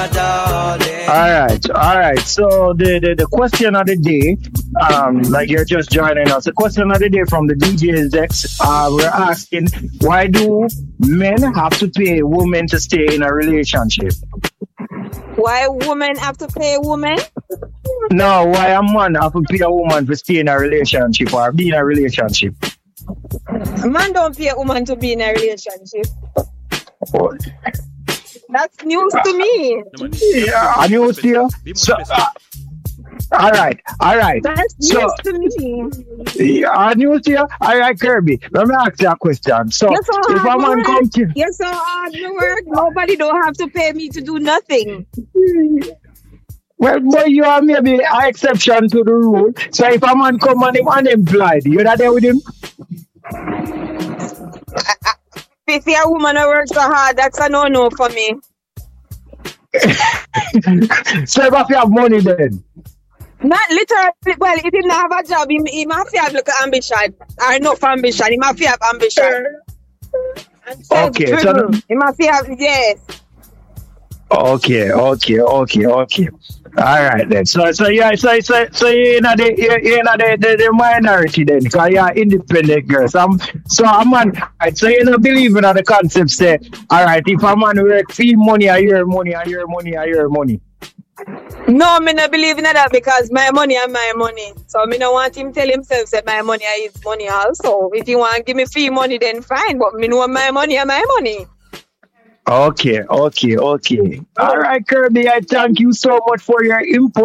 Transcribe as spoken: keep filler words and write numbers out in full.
All right, all right. So the, the, the question of the day, um, like you're just joining us, the question of the day from the D J's Dex, uh, we're asking, why do men have to pay women to stay in a relationship? Why women have to pay women? No, why a man have to pay a woman to stay in a relationship or be in a relationship? A man don't pay a woman to be in a relationship. Oh. That's news to me. Yeah, news to you? So, uh, all right, all right. That's so, news to me. Yeah, news to you? All right, Kirby. Let me ask you a question. So, You're so if a man come to You're so hard to work. Nobody don't have to pay me to do nothing. Well, boy, you are maybe an exception to the rule. So, if a man come and him unemployed, you're not there with him? If you're a woman who works so hard, that's a no-no for me. So if you have money then? Not literally. Well, if he didn't have a job, he, he must have like ambition. Or enough ambition. He must have ambition. Okay. So the, he must have, yes. Okay, okay, okay, okay. All right then. So, so yeah, so, so, so you're not the, you're, you're not the, the, the minority then, because you're an independent girl. So, I'm, so a man, right, so you don't believe in the concept, say, all right, if a man work, feel money, I hear money, I hear money, I hear money. No, me not believe in that because my money and my money. So, me don't want him tell himself that my money is his money also. If he want to give me free money, then fine, but me know my money and my money. Okay, okay, okay. All right, Kirby, I thank you so much for your input.